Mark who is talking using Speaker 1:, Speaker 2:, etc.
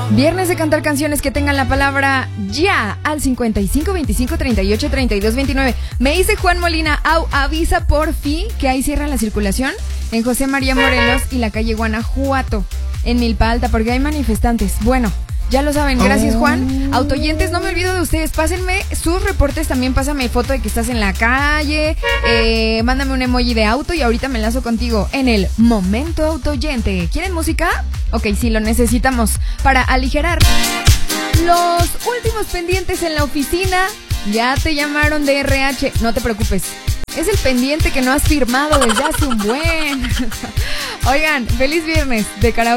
Speaker 1: Viernes de cantar canciones que tengan la palabra ya al 55 25 38 32 29. Me dice Juan Molina, avisa por fin que ahí cierran la circulación en José María Morelos y la calle Guanajuato, en Milpa Alta, porque hay manifestantes. Bueno, ya lo saben, gracias Juan. Autoyentes, no me olvido de ustedes, pásenme sus reportes, también pásame foto de que estás en la calle, mándame un emoji de auto y ahorita me enlazo contigo en el Momento Autoyente. ¿Quieren música? Ok, sí, lo necesitamos para aligerar los últimos pendientes en la oficina. Ya te llamaron de RH, no te preocupes, es el pendiente que no has firmado desde hace un buen. Oigan, feliz viernes de karaoke.